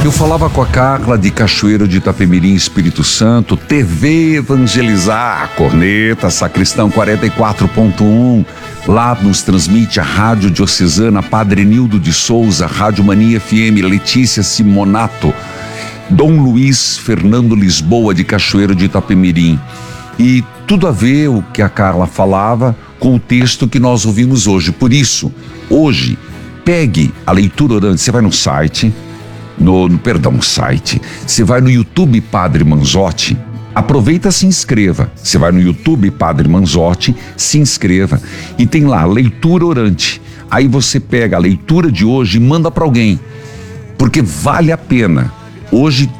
Eu falava com a Carla de Cachoeiro de Itapemirim, Espírito Santo, TV Evangelizar, Corneta, Sacristão 44.1. Lá nos transmite a Rádio Diocesana Padre Nildo de Souza, Rádio Mania FM, Letícia Simonato, Dom Luiz Fernando Lisboa de Cachoeiro de Itapemirim. E tudo a ver o que a Carla falava com o texto que nós ouvimos hoje. Por isso, hoje, pegue a leitura orante. Você vai no site, você vai no YouTube Padre Manzotti, aproveita, se inscreva. Você vai no YouTube Padre Manzotti, se inscreva e tem lá leitura orante. Aí você pega a leitura de hoje e manda para alguém, porque vale a pena. Hoje